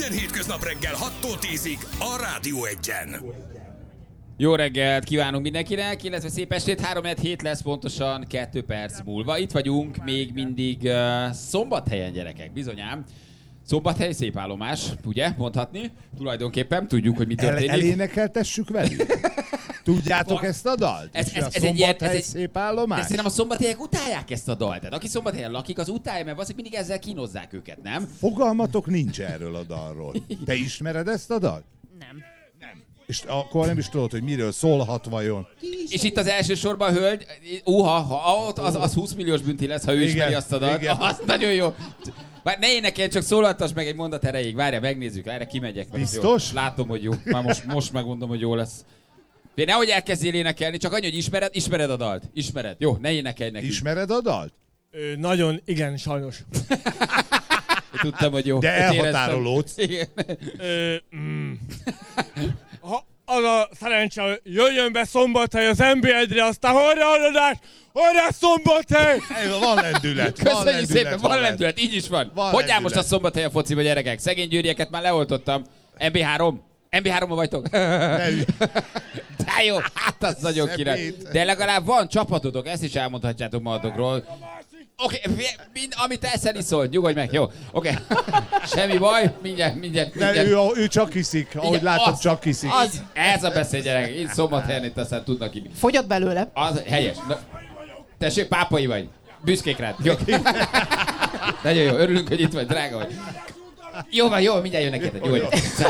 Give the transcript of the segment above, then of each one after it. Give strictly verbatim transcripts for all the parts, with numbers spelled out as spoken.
Minden hétköznap reggel hattól tízig a Rádió Egyen. Jó reggelt kívánunk mindenkinek, illetve szép estét, három hét lesz pontosan kettő perc múlva. Itt vagyunk még mindig uh, Szombathelyen, gyerekek, bizonyám. Szombathely szép állomás, ugye, mondhatni? Tulajdonképpen tudjuk, hogy mi történik. El, elénekeltessük velük? Tudjátok ezt a dalt? Ez, ez, a ez egy ilyen, ez egy, szép állomás? de szerintem a szombathelyek utálják ezt a dalt. Tehát aki Szombathely lakik, az utálja, mert azért mindig ezzel kínozzák őket, nem? Fogalmatok nincs erről a dalról. Te ismered ezt a dalt? Nem. És akkor nem is tudod, hogy miről szólhat vajon. És itt az első sorban a hölgy, uha, ha, az, az húsz milliós bünti lesz, ha ő Igen, ismeri azt a dalt. igen. Az nagyon jó. Bár ne énekelj, csak szólaltass meg egy mondat erejéig. Várjál, megnézzük, erre kimegyek. Biztos? Látom, hogy jó. Már most, most megmondom, hogy jó lesz. De nehogy elkezdjél énekelni, csak annyi, hogy ismered, ismered a dalt. Ismered. Jó, ne énekelj neki. Ismered a dalt? Ö, nagyon, igen, sajnos. Tudtam, hogy jó. De Ezt éreztem. elhatárolódsz. Igen. Ö, mm. Ha az a szerencse, hogy jöjjön be Szombathely az en bé egyre, aztán horra adás, horra Szombathely! Van lendület. Köszönjük van lendület, szépen, van lendület, így is van. Van Hogy áll lendület. most a Szombathely a fociba, gyerekek? Szegény győrieket már leoltottam. em bé három? em bé háromban vagytok? De jó, hát az nagyon király. De legalább van csapatotok, ezt is elmondhatjátok magatokról. Oké, okay, amit eszel iszol, nyugodj meg, jó? Oké, okay. Semmi baj, mindjárt, mindjárt, De mindjárt. ő, ő csak iszik, ahogy Igen, látom, az- csak iszik. Az, ez a beszéd, gyerek. Itt Szombathelyen itt aztán tudnak inni. Fogyott belőle. Az helyes. Na, tessék, pápai vagy. Büszkék rád. Jó. Nagyon jó, örülünk, hogy itt vagy, drága vagy. Jó van, jó, mindjárt jönnek érted. Jó vagy.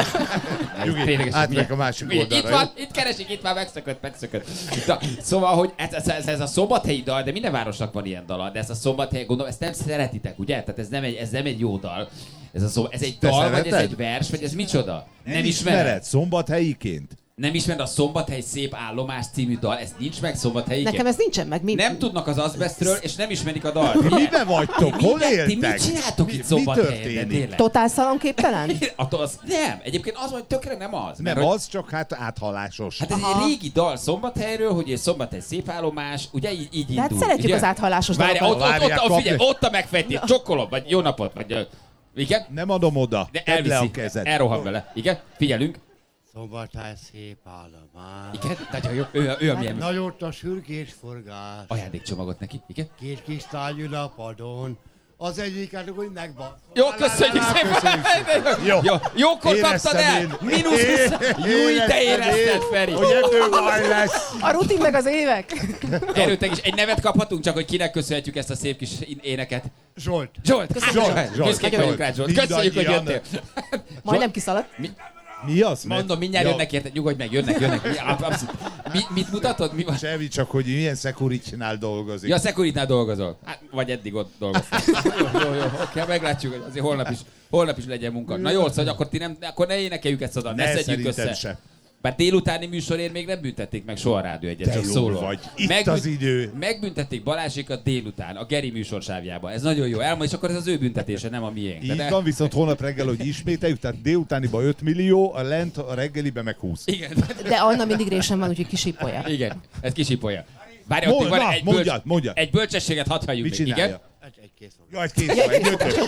Nyugi, átmegyek a másik oldalra. Itt van, itt keresik, itt már megszökött, megszökött. Na, szóval, hogy ez, ez, ez, ez a szombathelyi dal, de minden városnak van ilyen dala, de ez a Szombathely, gondolom, ezt nem szeretitek, ugye? Tehát ez nem egy, ez nem egy jó dal. Ez, a szó, ez egy Te dal, szereted? vagy ez egy vers, vagy ez micsoda? Nem ismered, szombathelyiként? Nem ismered a Szombathely szép állomás című dal, ez nincs meg Szombathelyiként? Nekem ez nincsen meg. Mi? Nem tudnak az azbestről, és nem ismerik a dalt. Mibe vagytok? Ti Hol minden- Ti éltek? mit csináltok Mi- itt mi Szombathelyen? De történik? tényleg. Totál szalonképtelen? Attól az, nem, egyébként az, hogy tökre nem az. Nem mert, hogy- az, csak hát áthalásos. Hát ez Aha. egy régi dal Szombathelyről, hogy egy Szombathely szép állomás, ugye így, így De indul. hát szeretjük ugye? az áthallásos Várj, ott, dalokat. ott, ott, Várják, ott, figyelj, kapja. ott a megfejtés, csokkolom, vagy jó napot, vagy... ö, Igen? Nem adom oda. De Tedd le a elviszi, kezed. elrohan vele. Igen? Figyelünk. Szombathely szép állomás. Igen? Nagyon jó. Ő, ő a milyen Nagyot a sürgés forgás. ajándékcsomagot neki. Igen? Két kis tárgyú a padon. Az egyiket úgy megban. Jó, köszönjük szépen! Jó. Jó, jókor Éreztem kaptad el! én. Mínusz húsz! Júj, te érezted, Feri! Hogy ebből baj lesz. A rutin meg az évek. Erőtek is egy nevet kaphatunk, csak hogy kinek köszönhetjük ezt a szép kis éneket. Zsolt. Zsolt! Köszönjük, Zsolt, Zsolt, Büszkék Zsolt. vagyunk rád, Zsolt. Köszönjük, hogy Mindannyian. jöttél. Majdnem kiszaladt. Mi az? Mondom, mindjárt Ja, jönnek érted, nyugodj meg, jönnek, jönnek. Mi, abszolút. Mi, mit mutatod? Mi van? Semmi, csak hogy milyen Security-nál dolgozik. Ja, a Securitnál dolgozol. Hát, vagy eddig ott dolgoztál. jó, jó, jó, oké, meglátjuk, hogy azért holnap is, holnap is legyen munka. Na jól, szóval akkor, ti nem, akkor ne énekeljük ezt a dalt, ne, Ne, szedjük szerintem össze. se. Bár délutáni műsorért még nem büntették meg soha a Rádió Egyet, Te csak jó szóló. vagy. Itt az idő. Megbüntették Balázsékat délután, a Geri műsorsávjában. Ez nagyon jó. Elmond, és akkor ez az ő büntetése, nem a miénk. De Így de- van, viszont holnap reggel, hogy ismételjük, tehát délutániba öt millió, a lent a reggelibe meg húsz. Igen, De Anna mindig résen van, úgyhogy kisipolja. igen, ez kisipolja. Várj, ott Mond- még van na, egy, mondjad, bölcs, mondjad. egy bölcsességet hadd halljunk Mit még. csinálja? Igen? Egy, egy kész van. Ja, egy kész van, egy ötös.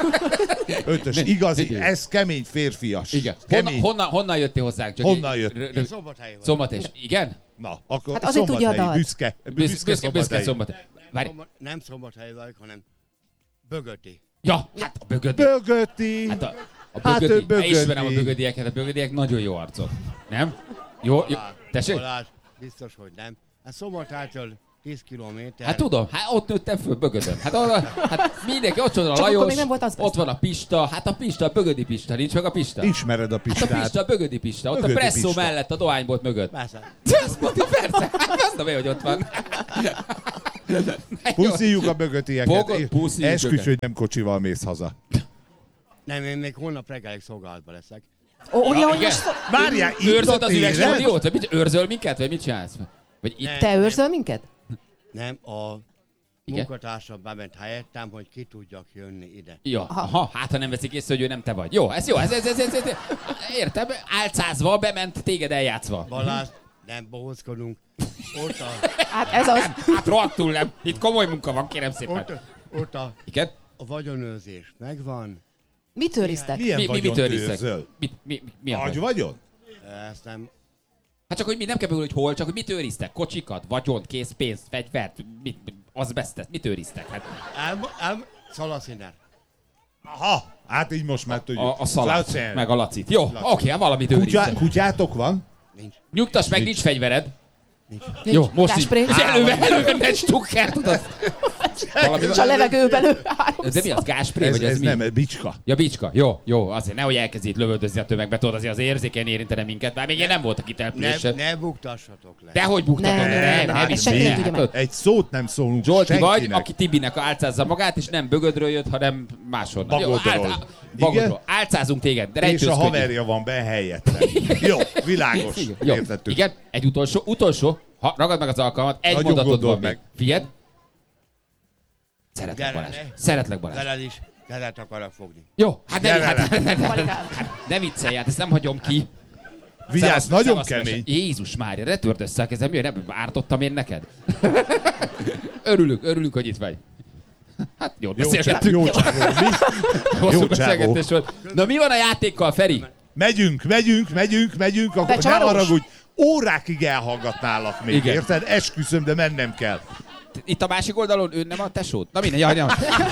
Ötös, igazi, ez kemény férfias. Igen. Honnan, Kemény. honnan, honnan jöttél hozzánk? Csak Honnan így- jött? r- r- Én Szombathely vagy. Szombathely. Igen? Na, akkor Hát azért tudja a Szombathely, dalt. büszke, Büszke, büszke, büszke, büszke Szombathely. Szombathely. Várj. Szomba- Nem Szombathely vagyok, hanem Bögöti. Ja, hát a bögödi. Bögöti. Hát a, a Hát ő bögödi. bögödi. Ismerem a bögödieket, a bögödiek nagyon jó arcok. Nem? Jó, jó. Tessék? Balázs, biztos, hogy nem. Hát Szombathelytől tíz kilométer. Hát tudom, hát ott nőttem föl Bögödön. Hát, oda, hát mindenki, ott van a Csak akkor Lajos, még nem volt azbest. ott van a Pista, hát a Pista, a Bögödi Pista, nincs meg a Pista? Ismered a Hát a Pistát. Pista, a Bögödi Pista, ott Bögödi a Presszó Pista. mellett, a dohánybolt mögött. Persze. Azt mondta, persze, hát azt nem, hogy ott van. Puszíjuk a bögötieket. Bogot, puszíjuk Esküdj, őket. hogy nem kocsival mész haza. Nem, én még holnap reggelig szolgálatban leszek. Ó, ugye, Ja, hogy igen. most Várjál, itt Őrzöd a az téred? üvegstúdiót? Vagy mit, őrzöl minket? Vagy mit csinálsz? Vagy itt? Nem. te őrzöl minket? Nem, a Igen? munkatársam bement helyettem, hogy ki tudjak jönni ide. Ja, aha, hát ha nem veszik észre, hogy ő nem te vagy. Jó, ez jó, ez, ez, ez, ez, ez értem, álcázva, bement téged eljátszva. Balázs, nem bohózkodunk. Ott a, Hát ez az. Hát rohadtul nem, itt komoly munka van, kérem szépen. ott, ott a, Igen? a vagyonőrzés megvan, Mit őriztek? Milyen Mi, mi, vagyont mit őriztek? őrzöl? Mi, mi, mi, mi a Agy vagyon? vagyon? Ezt nem... Hát csak, hogy mi nem kell hogy hol, csak hogy mit őriztek? Kocsikat, vagyont, készpénzt, fegyvert, mit, azbesztet, mit őriztek? Hát Em, em, szalasziner. Aha, hát így most már tudjuk. a, a szalát, Laci. meg a lacit. Jó, oké, okay, hát valamit Kutya, őriztek. kutyátok van? Nincs. Nyugtass meg, nincs fegyvered. Nincs. Jó, most így. Gáspré. És előve, előve egy stukker, tudod? Valami, És a levegőben ő de mi az, gáspré, Ez, vagy ez, ez mi? nem, bicska. Ja, bicska. Jó, jó, azért nehogy elkezd itt lövöldözni a tömegbe, tudod, azért az érzékeny érintene minket, már még ilyen nem voltak itt Ne, elpülésen. ne buktassatok le. Dehogy buktatok, Nem, nem, nem, nem, nem, nem, ezt senki nem tudja meg. Egy szót nem szólunk Zsolti vagy, senkinek. aki Tibinek álcázza magát, és nem bögödről jött, hanem máshonnan. Jó, Bagodról. álc- Bagodról. Igen? Álcázunk téged, de És a rejtőzködjünk. haverja van be helyette. Jó, világos. Igen, jó. Értettük. Igen, egy utolsó, utolsó, ha ragad meg az alkalmat, egy Nagyon mondatod van gondold még. meg. Figyeld. Szeretlek, Gyere, Balázs. ne. Szeretlek, Balázs. Veled is kezet akarok fogni. Jó, hát ne, Gyere hát, le. hát, hát, hát, Balikám. hát, ne viccelj, hát ezt nem hagyom ki. Vigyázz, Szevasz, nagyon szevasz, kemény. mese. Jézus Mária, ne törd össze a kezem, jöjj, nem ártottam én neked. Örülünk, örülünk, hogy itt vagy. Hát jó, Jó, csá, beszélgettünk. jó csávó. Mi? Hosszú jó beszélgetés volt. Na mi van a játékkal, Feri? Megyünk, megyünk, megyünk, megyünk, akkor ne Becsavarós? haragudj, órákig elhallgatnálak még, Igen. érted? Esküszöm, de mennem kell. Itt a másik oldalon ő nem a tesód? Na minden, jaj, nem.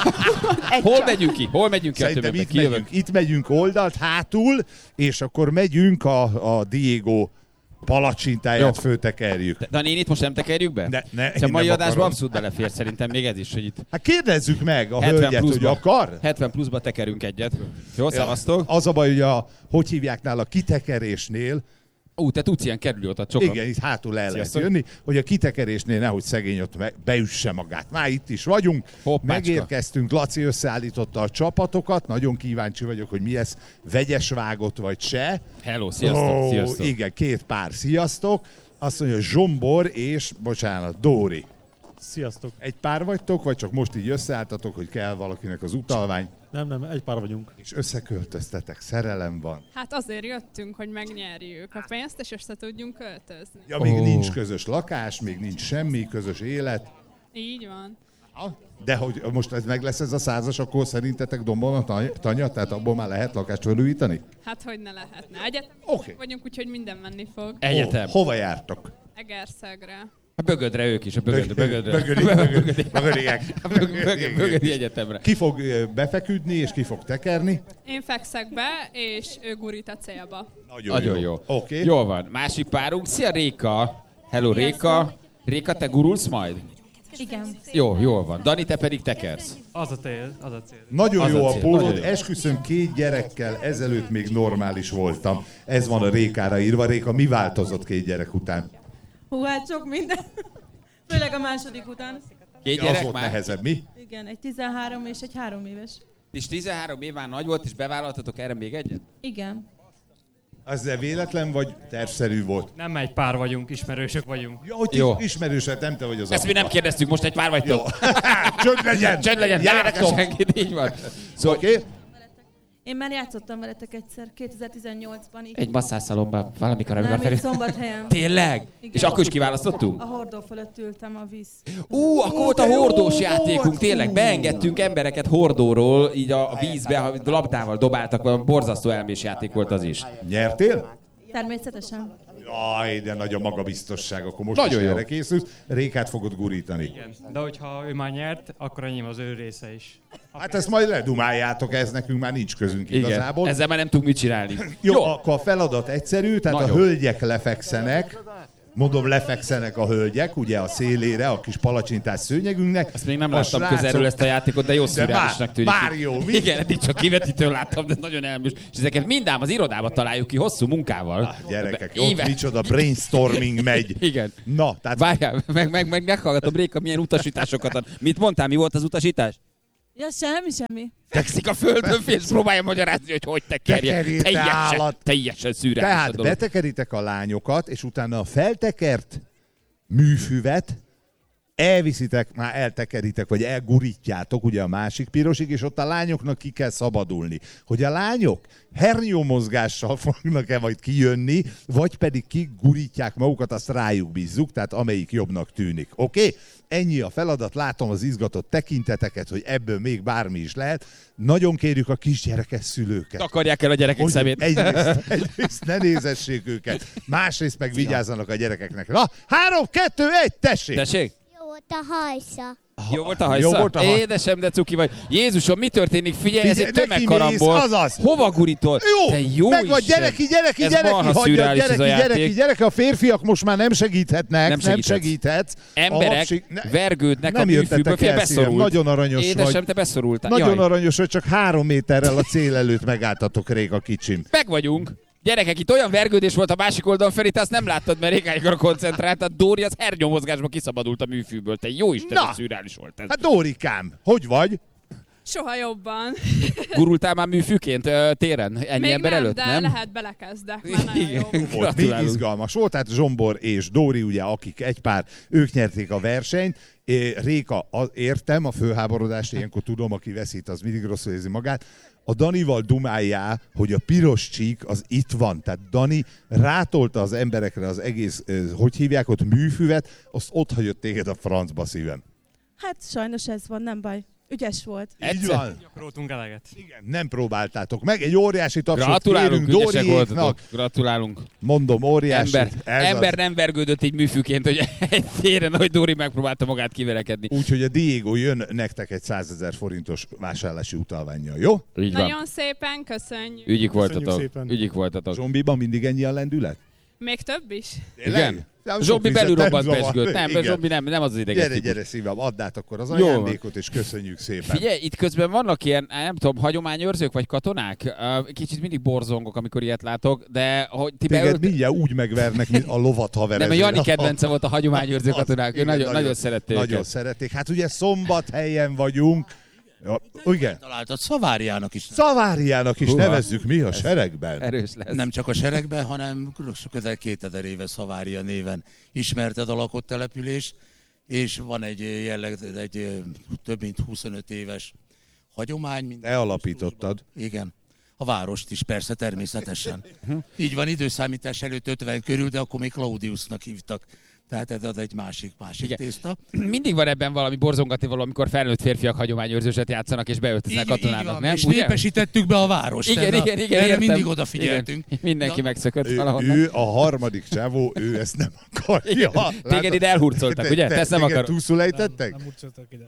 Egy Hol csak. megyünk ki? Hol megyünk ki a Szerintem tömegbe? itt Kijövök. megyünk, itt megyünk oldalt, hátul, és akkor megyünk a, a Diego palacsintáját Jó. föltekerjük. De a nénit most nem tekerjük be? Ne, ne, Szóval a én mai nem adásban akarom. abszolút belefér szerintem még ez is, hogy itt Hát kérdezzük meg a hetven hölgyet, hogy pluszba. akar. hetven pluszba tekerünk egyet. Jó, szevasztok. Az a baj, hogy a, hogy hívják nála, a kitekerésnél, Ú, te tudsz ilyen kerülőt csokra. igen, itt hátul el lehet Sziasztok. jönni, hogy a kitekerésnél nehogy szegény ott me- beüsse magát. Már itt is vagyunk, Hoppácska. megérkeztünk, Laci összeállította a csapatokat, nagyon kíváncsi vagyok, hogy mi ez, vegyes vágott vagy se. Hello, sziasztok, Ó, sziasztok. Igen, két pár, sziasztok. Azt mondja, Zsombor és, bocsánat, Dóri. Sziasztok. Egy pár vagytok, vagy csak most így összeálltatok, hogy kell valakinek az utalvány, Nem, nem, egy pár vagyunk. és összeköltöztetek, szerelem van. Hát azért jöttünk, hogy megnyerjük a pénzt, és össze tudjunk költözni. Ja, még Ó. nincs közös lakás, még nincs semmi, közös élet. Így van. De hogy most ez meg lesz ez a százas, akkor szerintetek dombon a tany- tanya, tehát abból már lehet lakást felújítani? Hát hogy ne lehetne. Egyetem Oké. vagyunk, úgyhogy minden menni fog. Egyetem. Ó, hova jártok? Egerszegre. A bögödre ők is, a bögödre, bögödre. Bögödi, bögödi, bögödiek. Bögö- bögö- Bögödi egyetemre. Ki fog ö, befeküdni, és ki fog tekerni? Én fekszek be, és ő gurít a célba. Nagyon jó. Oké. Okay. Jól van. Másik párunk. Szia Réka. Hello Réka. Réka, te gurulsz majd? Igen. Jó, jól van. Dani, te pedig tekersz. Az a cél, az a cél. Nagyon Az jó a a cél, nagyon pólód, jó. esküszöm, két gyerekkel ezelőtt még normális voltam. Ez van a Rékára írva. Réka, mi változott két gyerek után? Hú, hát sok minden. Főleg a második után. Két Az gyerek volt már? nehezebb, mi? Igen, egy tizenhárom és egy három éves. És tizenhárom év már nagy volt, és bevállaltatok erre még egyet? Igen. Az véletlen, vagy tervszerű volt? Nem egy pár vagyunk, ismerősök vagyunk. Ja, hogy Jó. ismerősed, nem te vagy az Ezt mi nem kérdeztük, most egy pár vagytok. Csönd legyen! Csend legyen, ne érdekel Jártok! senkit, így van. Szóval Oké? Én már játszottam veletek egyszer, kétezer-tizennyolcban. egy masszásszalomban valamikor, amikor Nem, Feri... itt Szombathelyen. Tényleg? Igen. És akkor is kiválasztottunk? A hordó fölött ültem a víz. Ú, akkor volt a hordós játékunk, tényleg. Beengedtünk embereket hordóról, így a a vízbe, ha labdával dobáltak, valami borzasztó elmés játék volt az is. Nyertél? Természetesen. Jaj, de nagy a magabiztosság, akkor most Nagyon is jó. erre készülsz. Rékát fogod gurítani. Igen. De hogyha ő már nyert, akkor enyém az ő része is. Hát ezt majd ledumáljátok, ez nekünk már nincs közünk Igen, igazából. ezzel már nem tudunk mit csinálni. Jó, Jó, akkor a feladat egyszerű, tehát Nagyon. a hölgyek lefekszenek, mondom, lefekszenek a hölgyek, ugye a szélére, a kis palacsintás szőnyegünknek. ezt még nem A láttam srácok- közelről ezt a játékot, de jó De szürreálisnak már- tűnik. már jó, mi? Igen, eddig csak kivetítőn láttam, de nagyon elműs. És ezeket mindám az irodában találjuk ki hosszú munkával. Gyerekek, De ott éve- micsoda brainstorming megy. Igen. Na, tehát Várjál, meg, meg, meg meghallgatom, Réka, milyen utasításokat ad. Mit mondtál, mi volt az utasítás? Ja, semmi, semmi. Fekszik a földön, és próbálja magyarázni, hogy hogy tekerje. Tekerjél, te Teljesen, állat. teljesen szürreális a Tehát dolog. betekeritek a lányokat, és utána a feltekert műfüvet elviszitek, már eltekeritek, vagy elgurítjátok ugye a másik pirosig, és ott a lányoknak ki kell szabadulni. Hogy a lányok hernyómozgással fognak-e majd kijönni, vagy pedig kigurítják magukat, azt rájuk bízzuk, tehát amelyik jobbnak tűnik. Oké? Okay? Ennyi a feladat, látom az izgatott tekinteteket, hogy ebből még bármi is lehet. Nagyon kérjük a kisgyerekes szülőket. Takarják el a gyerekek hogy szemét. Egyrészt, egyrészt ne nézessék őket, másrészt meg vigyázzanak a gyerekeknek. Na, három, kettő, egy, tessék! Tessék? Jó volt a hajsza. Jó volt a hajsza? Jó volt a haj... Édesem, de cuki vagy. Jézusom, mi történik? Figyelj, ez Figyelj, egy tömegkarambol. azaz. Hova gurítol? Jó, te jó meg vagy, Isten. gyereki, gyereki, Ez gyereki, marha hagyja, szürreális ez gyereki, a játék. gyereki, gyereki, a férfiak most már nem segíthetnek, nem, Nem nem segíthetsz. segíthetsz. Emberek hapsig... ne... vergődnek nem a műfűből, fél beszorult. Nagyon aranyos Édesem, vagy. te beszorultál. Nagyon Jaj. aranyos, hogy csak három méterrel a cél előtt megálltatok, Réka kicsim. Meg vagyunk. Gyerekek, itt olyan vergődés volt a másik oldalon, Feri, te azt nem láttad, mert Rékáikra koncentráltad. Dóri az hernyómozgásba kiszabadult a műfűből. Te jó Isten, Na, ez szürreális volt ez. Hát Dórikám, hogy vagy? Soha jobban. Gurultál már műfűként ö, téren? Ennyi Még ember nem, előtt, de nem? lehet belekezdek, már nagyon jó. Volt, még Gratulálunk. izgalmas volt, tehát Zsombor és Dóri, ugye, akik egy pár, ők nyerték a versenyt. É, Réka, a, értem a fölháborodást, ilyenkor tudom, aki veszít, az mindig rosszul érzi magát. A Danival dumáljá, hogy a piros csík az itt van. Tehát Dani rátolta az emberekre az egész, hogy hívják ott, műfüvet, azt ott hagyott téged a francba, szívem. Hát sajnos ez van, nem baj. Ügyes volt. Így van. Gyakoroltunk eleget. Igen, nem próbáltátok meg. Egy óriási tapsot Gratulálunk, kérünk ügyesek voltatok. Dóriéknak. Gratulálunk. Mondom, óriási. Ember, Ez ember az. nem vergődött így műfűként, hogy egy téren, hogy Dóri megpróbálta magát kiverekedni. Úgyhogy a Diego jön nektek egy százezer forintos vásárlási utalvánnyal, jó? Így van. Nagyon szépen köszönjük. Ügyik Köszönjük voltatok. szépen. Ügyik voltatok. Zombiban mindig ennyi a lendület? Még több is? Igen? Nem, Zsombi sok belül vizet robbant nem zavar. pezsgőt. Nem, Igen. Zsombi nem, nem az az ideges Gyere, típus. gyere szívem, add át akkor az Jó ajándékot, és köszönjük szépen. Figyelj, itt közben vannak ilyen, nem tudom, hagyományőrzők vagy katonák? Ö, Kicsit mindig borzongok, amikor ilyet látok, de hogy ti Téged beölt... mindjárt úgy megvernek, mint a lovat haverező. Nem, a Jani kedvence volt a hagyományőrző katonák, ő Igen, nagyon, nagyon szerették Nagyon őket. szerették. Hát ugye Szombathelyen vagyunk. Ja, igen. Találtad Szaváriának is. Szaváriának is Húha. nevezzük mi a seregben. Erős lesz. Nem csak a seregben, hanem közel kétezer éve Szavária néven ismerted a lakott település, és van egy jelleg, egy több mint huszonöt éves hagyomány. Te alapítottad. Igen. A várost is persze, természetesen. Így van, időszámítás előtt ötven körül, de akkor még Claudiusnak hívtak. Tehát ez az egy másik, másik Igen. tészta. Mindig van ebben valami borzongatni való, amikor felnőtt férfiak hagyományőrzőset játszanak és beöltöznek katonának, nem? És Ugye? népesítettük be a várost. Igen, erre, igen, igen, erre értem. mindig odafigyeltünk. Igen. Mindenki Na, megszökött Ő, valahonnan. ő a harmadik csávó, ő ezt nem akarja. Téged ide elhurcoltak, ugye? Te ezt nem akarod. túlszulejtettek? Nem utcoltak ide.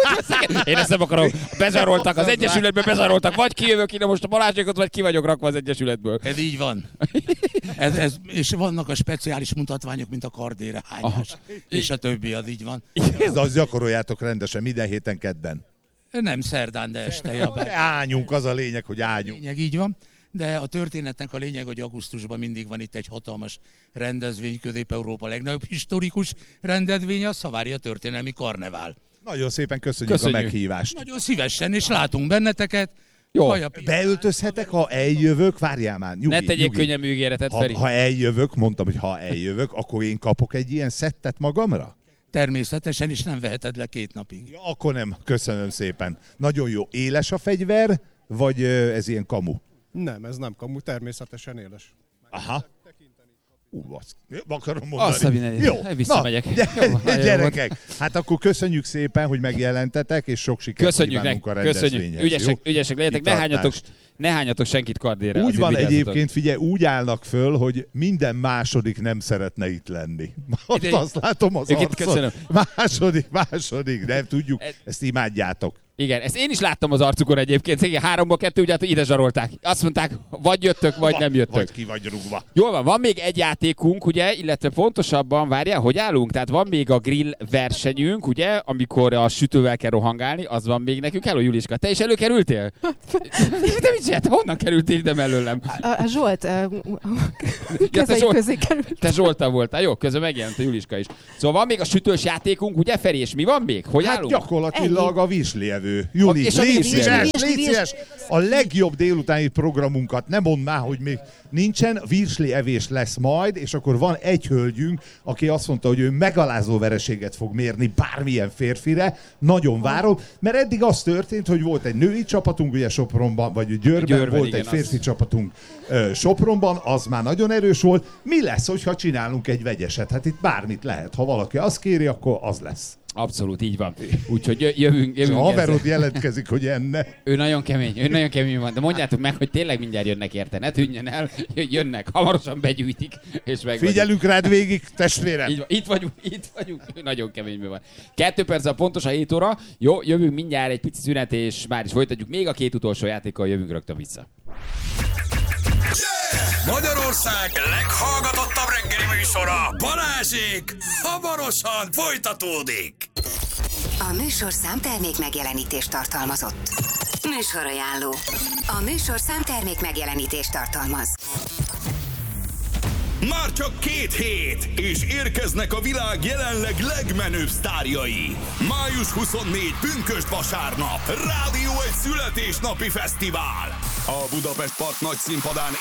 Én ezt nem akarom. Bezsaroltak, az Egyesületbe bezsaroltak. Vagy kijövök ide most a Balázsékot, vagy ki vagyok rakva az Egyesületből. Ez így van. Ez, ez, és vannak a speciális mutatványok, mint a kardérehányás. És a többi, az így van. Ez az gyakoroljátok rendesen minden héten kedden. Nem szerdán, de este. Ja, Ányunk, az a lényeg, hogy ányunk. lényeg így van. De a történetnek a lényeg, hogy augusztusban mindig van itt egy hatalmas rendezvény, Közép-Európa legnagyobb historikus rendezvénye, a Szavária történelmi karnevál. Nagyon szépen köszönjük, Köszönjük. a meghívást. Nagyon szívesen, és látunk benneteket. Jó. Hajapi- Beöltözhetek, ha eljövök? Várjál már, nyugi, Ne tegyék nyugi. könnyen ígéretet, Ha, Feri. ha eljövök, mondtam, hogy ha eljövök, akkor én kapok egy ilyen szettet magamra? Természetesen, és nem veheted le két napig. Ja, akkor nem, köszönöm szépen. Nagyon jó. Éles a fegyver, vagy ö, ez ilyen kamu? Nem, ez nem kamu, természetesen éles. Aha. Ú, basz. Akarom Azt a mondani. mindenit. Jó, Visszamegyek. Na, gy- Jó, nagyon jó gyerekek, hát akkor köszönjük szépen, hogy megjelentetek, és sok sikert Köszönjük kívánunk a meg, köszönjük. rendezvényhez. Ügyesek, jó? ügyesek legyetek, ne Kitartást. hányatok, ne hányatok senkit kardére. Úgy azért van vigyázzatok. egyébként, figyelj, úgy állnak föl, hogy minden második nem szeretne itt lenni. Ott Ide- azt látom az Őket arcon. köszönöm. Második, második, nem tudjuk, ezt imádjátok. Igen, ezt én is láttam az arcukon egyébként. Igen, háromból kettő, ugye hát ide zsarolták. Azt mondták, vagy jöttök, vagy nem jöttök. Vagy ki vagy rúgva. Jól van, van még egy játékunk, ugye, illetve pontosabban, várjál, hogy állunk? Tehát van még a grill versenyünk, ugye, amikor a sütővel kell rohangálni, az van még nekünk. Hello, Juliska, te is előkerültél? De mit csináltál? Honnan kerültél ide mellőlem? A, a Zsolt uh, te kezei Zsolt- közé került. Te Zsolta voltál, jó, közben megjelent a Juliska is. Szóval van még a sütős játékunk, ugye, Feri, és mi van még? Hogy Hát állunk? gyakorlatilag a virslievő jövő. Juli, És a légy Virsli szíves, evő. légy szíves. A legjobb délutáni programunkat, ne mondd már, hogy még nincsen, virsli evés lesz majd, és akkor van egy hölgyünk, aki azt mondta, hogy ő megalázó vereséget fog mérni bármilyen férfire. Nagyon várom, mert eddig az történt, hogy volt egy női csapatunk, ugye Sopronban, vagy Győrben, Győrben, volt igen, egy férfi az. csapatunk ö, Sopronban, az már nagyon erős volt. Mi lesz, hogyha csinálunk egy vegyeset? Hát itt bármit lehet. Ha valaki azt kéri, akkor az lesz. Abszolút, így van. Úgyhogy jö- jövünk, És a jövünk haverod ezzel. jelentkezik, hogy enne. Ő nagyon kemény, ő nagyon kemény van, de mondjátok meg, hogy tényleg mindjárt jönnek érte, ne tűnjön el, jönnek, hamarosan begyűjtik, és meg Figyelünk rád végig, testvérem! Így van, itt vagyunk, itt vagyunk, ő nagyon keményben van. Kettő perccel pontos a hét óra, jó, jövünk mindjárt egy pici szünet, és már is folytatjuk, még a két utolsó játékkal jövünk rögtön vissza. Magyarország leghallgatottabb reggeli műsora, Balázsék, hamarosan folytatódik. A műsorszám termék megjelenítést tartalmazott. Műsorajánló. A műsorszám termék megjelenítést tartalmaz. Már csak két hét, és érkeznek a világ jelenleg legmenőbb sztárjai. május huszonnégyedike pünkösd vasárnap, Rádió egy születésnapi fesztivál. A Budapest Park nagy színpadán